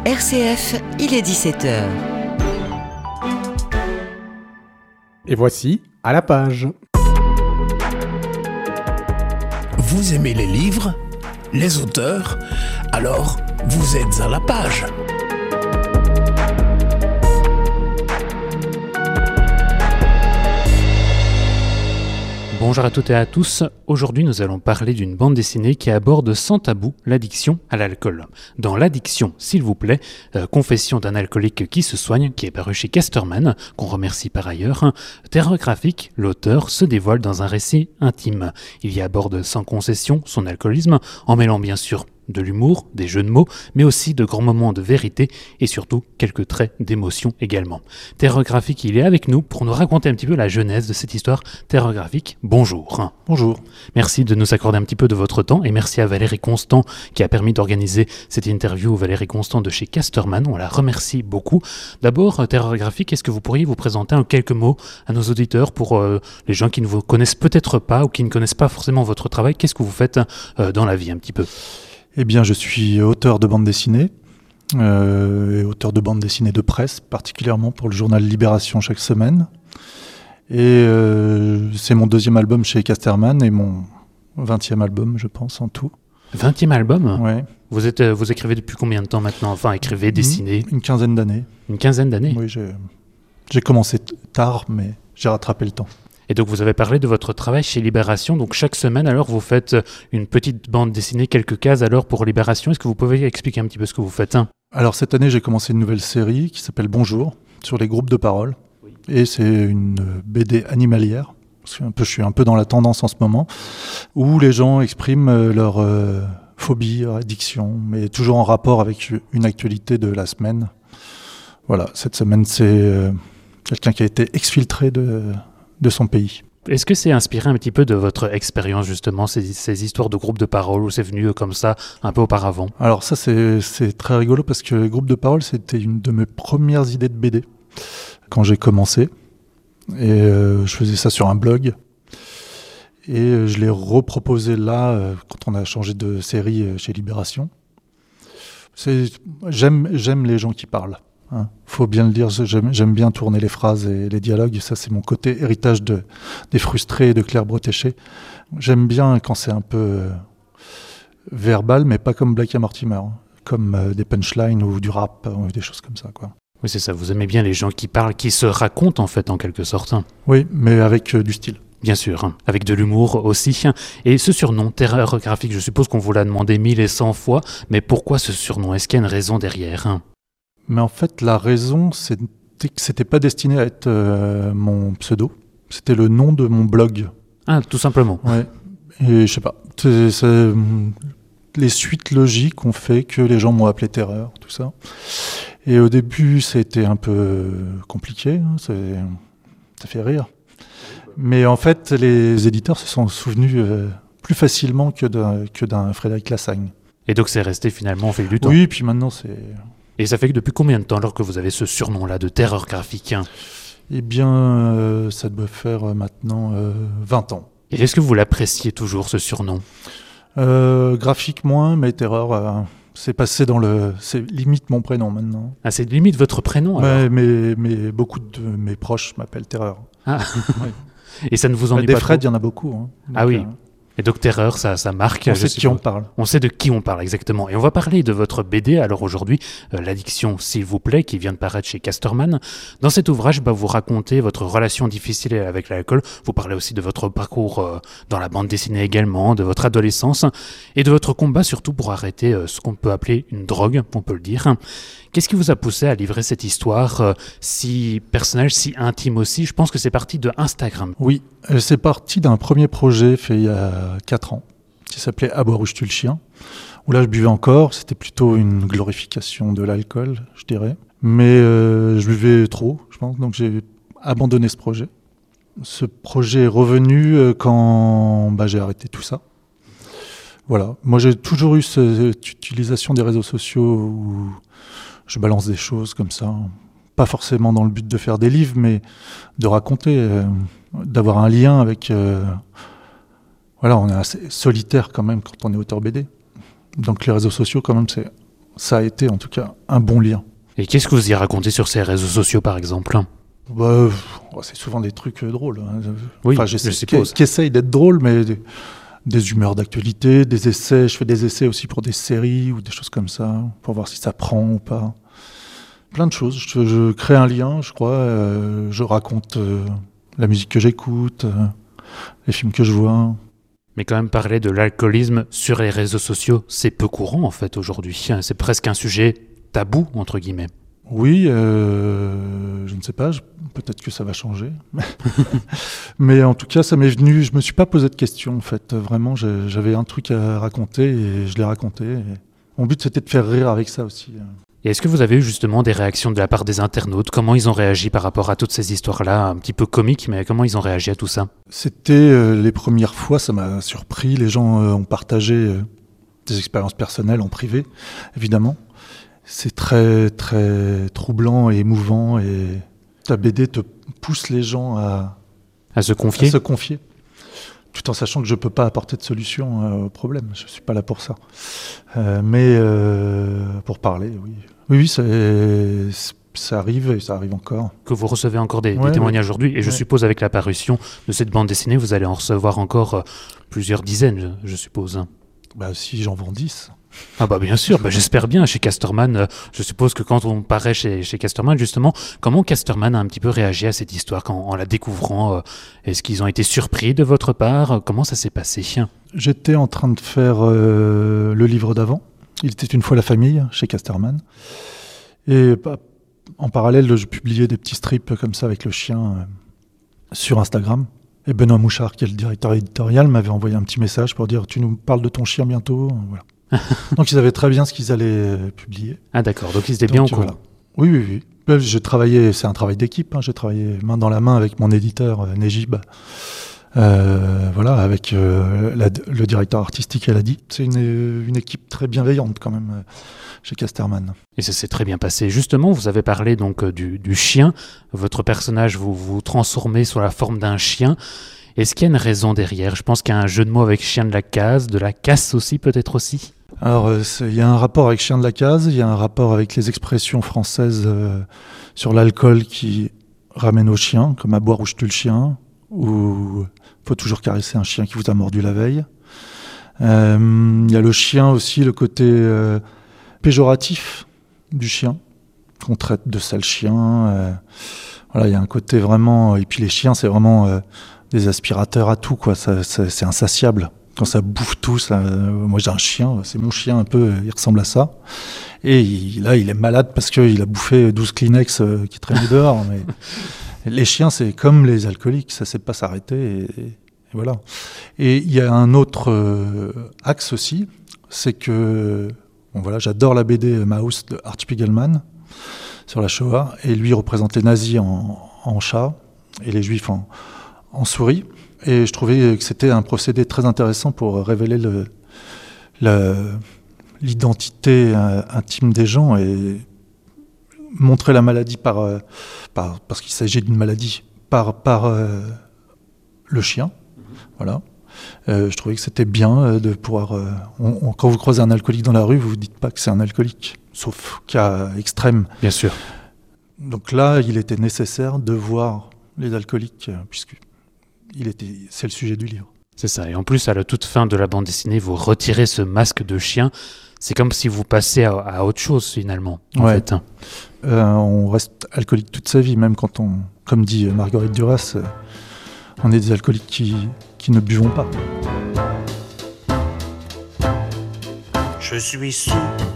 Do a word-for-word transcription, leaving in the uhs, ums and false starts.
R C F, il est dix-sept heures. Et voici À la page. Vous aimez les livres, les auteurs? Alors, vous êtes à la page. Bonjour à toutes et à tous, aujourd'hui nous allons parler d'une bande dessinée qui aborde sans tabou l'addiction à l'alcool. Dans L'addiction, s'il vous plaît, euh, confession d'un alcoolique qui se soigne, qui est paru chez Casterman, qu'on remercie par ailleurs, terreur graphique, l'auteur se dévoile dans un récit intime. Il y aborde sans concession son alcoolisme, en mêlant bien sûr de l'humour, des jeux de mots, mais aussi de grands moments de vérité et surtout quelques traits d'émotion également. Terreur graphique, il est avec nous pour nous raconter un petit peu la genèse de cette histoire. Terreur graphique, bonjour. Bonjour. Merci de nous accorder un petit peu de votre temps et merci à Valérie Constant qui a permis d'organiser cette interview. Valérie Constant de chez Casterman, on la remercie beaucoup. D'abord, Terreur graphique, est-ce que vous pourriez vous présenter en quelques mots à nos auditeurs pour euh, les gens qui ne vous connaissent peut-être pas ou qui ne connaissent pas forcément votre travail? Qu'est-ce que vous faites euh, dans la vie un petit peu? Eh bien, je suis auteur de bande dessinée, euh, et auteur de bande dessinée de presse, particulièrement pour le journal Libération chaque semaine. Et euh, c'est mon deuxième album chez Casterman et mon vingtième album, je pense, en tout. vingtième album? Ouais. Vous, êtes, vous écrivez depuis combien de temps maintenant? Enfin, écrivez, dessinez? Une quinzaine d'années. Une quinzaine d'années? Oui, j'ai, j'ai commencé t- tard, mais j'ai rattrapé le temps. Et donc vous avez parlé de votre travail chez Libération, donc chaque semaine alors vous faites une petite bande dessinée, quelques cases alors pour Libération. Est-ce que vous pouvez expliquer un petit peu ce que vous faites? Alors cette année j'ai commencé une nouvelle série qui s'appelle Bonjour, sur les groupes de parole. Oui. Et c'est une B D animalière, parce que un peu, je suis un peu dans la tendance en ce moment, où les gens expriment leur euh, phobie, leur addiction, mais toujours en rapport avec une actualité de la semaine. Voilà, cette semaine c'est euh, quelqu'un qui a été exfiltré de... de son pays. Est-ce que c'est inspiré un petit peu de votre expérience justement, ces, ces histoires de groupes de parole, où c'est venu comme ça un peu auparavant? Alors ça c'est, c'est très rigolo parce que les groupes de parole c'était une de mes premières idées de B D quand j'ai commencé et euh, je faisais ça sur un blog et je l'ai reproposé là euh, quand on a changé de série euh, chez Libération. C'est, j'aime, j'aime les gens qui parlent. Hein, faut bien le dire, j'aime, j'aime bien tourner les phrases et les dialogues, ça c'est mon côté héritage de, des frustrés et de Claire Bretéché. J'aime bien quand c'est un peu euh, verbal, mais pas comme Black et Mortimer, hein, comme euh, des punchlines ou du rap, ou des choses comme ça, quoi. Oui, c'est ça, vous aimez bien les gens qui parlent, qui se racontent en fait en quelque sorte. Oui, mais avec euh, du style. Bien sûr, avec de l'humour aussi. Et ce surnom, Terreur graphique, je suppose qu'on vous l'a demandé mille et cent fois, mais pourquoi ce surnom? Est-ce qu'il y a une raison derrière? Mais en fait, la raison, c'était que c'était pas destiné à être euh, mon pseudo. C'était le nom de mon blog. Ah, tout simplement. Ouais. Et je sais pas. C'est, c'est, les suites logiques ont fait que les gens m'ont appelé Terreur, tout ça. Et au début, ça a été un peu compliqué. Hein, c'est, ça fait rire. Mais en fait, les éditeurs se sont souvenus euh, plus facilement que d'un, que d'un Frédéric Lassagne. Et donc, c'est resté finalement au fil du temps. Oui, puis maintenant, c'est... Et ça fait que depuis combien de temps alors que vous avez ce surnom-là de Terreur graphique? Eh bien, euh, ça doit faire euh, maintenant euh, vingt ans. Et est-ce que vous l'appréciez toujours, ce surnom? euh, Graphique moins, mais Terreur, euh, c'est passé dans le... C'est limite mon prénom maintenant. Ah, c'est limite votre prénom alors? mais, mais, mais beaucoup de mes proches m'appellent Terreur. Ah. Oui. Et ça ne vous ennuie Des pas Fred, trop? il y en a beaucoup. Hein. Donc, ah oui. Euh, Et donc Terreur, ça, ça marque. on sait de qui on parle. On sait de qui on parle, exactement. Et on va parler de votre B D, alors aujourd'hui, euh, L'addiction, s'il vous plaît, qui vient de paraître chez Casterman. Dans cet ouvrage, bah, vous racontez votre relation difficile avec l'alcool. Vous parlez aussi de votre parcours euh, dans la bande dessinée également, de votre adolescence, et de votre combat surtout pour arrêter euh, ce qu'on peut appeler une drogue, on peut le dire. Qu'est-ce qui vous a poussé à livrer cette histoire euh, si personnelle, si intime aussi? Je pense que c'est parti de Instagram. Oui, euh, c'est parti d'un premier projet fait il y a quatre ans, qui s'appelait « À boire ou je tue le chien », où là je buvais encore, c'était plutôt une glorification de l'alcool, je dirais. Mais euh, je buvais trop, je pense, donc j'ai abandonné ce projet. Ce projet est revenu euh, quand bah, j'ai arrêté tout ça. Voilà, moi j'ai toujours eu cette utilisation des réseaux sociaux où je balance des choses comme ça, pas forcément dans le but de faire des livres, mais de raconter, euh, d'avoir un lien avec... Euh, voilà, on est assez solitaire quand même quand on est auteur B D. Donc les réseaux sociaux, quand même, c'est ça a été en tout cas un bon lien. Et qu'est-ce que vous y racontez sur ces réseaux sociaux, par exemple ? Bah, c'est souvent des trucs euh, drôles. Hein. Oui, enfin, je j'essaie, suppose. Qui essayent d'être drôles, mais des, des humeurs d'actualité, des essais. Je fais des essais aussi pour des séries ou des choses comme ça, pour voir si ça prend ou pas. Plein de choses. Je, je crée un lien, je crois. Euh, je raconte euh, la musique que j'écoute, euh, les films que je vois. Mais quand même, parler de l'alcoolisme sur les réseaux sociaux, c'est peu courant en fait aujourd'hui. C'est presque un sujet tabou, entre guillemets. Oui, euh, je ne sais pas, je, peut-être que ça va changer. Mais en tout cas, ça m'est venu, je ne me suis pas posé de questions en fait. Vraiment, j'ai, j'avais un truc à raconter et je l'ai raconté. Et mon but, c'était de faire rire avec ça aussi. Et est-ce que vous avez eu justement des réactions de la part des internautes ? Comment ils ont réagi par rapport à toutes ces histoires-là, un petit peu comiques, mais comment ils ont réagi à tout ça ? C'était euh, les premières fois, ça m'a surpris. Les gens euh, ont partagé euh, des expériences personnelles en privé, évidemment. C'est très, très troublant et émouvant. Et ta B D te pousse les gens à, à se confier. à se confier, tout en sachant que je ne peux pas apporter de solution euh, au problème. Je ne suis pas là pour ça. Euh, mais euh, pour parler, oui. Oui, oui, c'est, ça arrive et ça arrive encore. Que vous recevez encore des, ouais, des témoignages ouais. aujourd'hui. Et je ouais. suppose avec la parution de cette bande dessinée, vous allez en recevoir encore euh, plusieurs dizaines, je, je suppose. Bah, si j'en vends dix. Ah bah bien sûr, bah j'espère bien. Chez Casterman, euh, je suppose que quand on paraît chez, chez Casterman, justement, comment Casterman a un petit peu réagi à cette histoire quand, en la découvrant euh, est-ce qu'ils ont été surpris de votre part ? Comment ça s'est passé ? J'étais en train de faire euh, le livre d'avant. Il était une fois la famille chez Casterman. Et bah, en parallèle, je publiais des petits strips comme ça avec le chien euh, sur Instagram. Et Benoît Mouchard, qui est le directeur éditorial, m'avait envoyé un petit message pour dire « Tu nous parles de ton chien bientôt ?» Voilà. Donc ils savaient très bien ce qu'ils allaient euh, publier. Ah d'accord, donc ils étaient bien au courant. Voilà. Oui, oui, oui. J'ai travaillé, c'est un travail d'équipe, hein, j'ai travaillé main dans la main avec mon éditeur, euh, Nejib. Euh, voilà, avec euh, la, le directeur artistique, elle a dit. C'est une, une équipe très bienveillante quand même euh, chez Casterman. Et ça s'est très bien passé. Justement, vous avez parlé donc euh, du, du chien. Votre personnage, vous vous transformez sous la forme d'un chien. Est-ce qu'il y a une raison derrière ? Je pense qu'il y a un jeu de mots avec chien de la case, de la casse aussi peut-être aussi. Alors, il y a un rapport avec chien de la case, il y a un rapport avec les expressions françaises euh, sur l'alcool qui ramènent au chien, comme à boire ou je tue le chien, ou faut toujours caresser un chien qui vous a mordu la veille. Euh, il y a le chien aussi, le côté euh, péjoratif du chien, qu'on traite de sale chien. Euh, voilà, il y a un côté vraiment... Et puis les chiens, c'est vraiment euh, des aspirateurs à tout, quoi. Ça, ça, c'est insatiable. Quand ça bouffe tout, ça, euh, moi j'ai un chien, c'est mon chien un peu, il ressemble à ça. Et il, là, il est malade parce qu'il a bouffé douze Kleenex euh, qui traînaient dehors. Mais les chiens, c'est comme les alcooliques, ça ne sait pas s'arrêter. Et, et voilà. Et il y a un autre euh, axe aussi, c'est que bon, voilà, j'adore la B D Maus de Art Spiegelman sur la Shoah. Et lui représente les nazis en, en chat et les juifs en, en souris. Et je trouvais que c'était un procédé très intéressant pour révéler le, le, l'identité euh, intime des gens et montrer la maladie par, euh, par parce qu'il s'agit d'une maladie par par euh, le chien. Voilà. Euh, je trouvais que c'était bien euh, de pouvoir. Euh, on, on, quand vous croisez un alcoolique dans la rue, vous vous dites pas que c'est un alcoolique, sauf cas extrême. Bien sûr. Donc là, il était nécessaire de voir les alcooliques, euh, puisque il était, c'est le sujet du livre. C'est ça. Et en plus, à la toute fin de la bande dessinée, vous retirez ce masque de chien. C'est comme si vous passez à, à autre chose, finalement. En ouais. fait. Euh, on reste alcoolique toute sa vie, même quand on, comme dit Marguerite Duras, euh, on est des alcooliques qui, qui ne buvons pas. Je suis sous